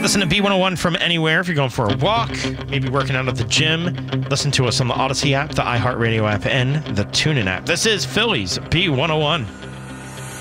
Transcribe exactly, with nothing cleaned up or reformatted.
Listen to B one oh one from anywhere if you're going for a walk, maybe working out at the gym. Listen to us on the Odyssey app, the iHeartRadio app, and the TuneIn app. This is Philly's B one oh one.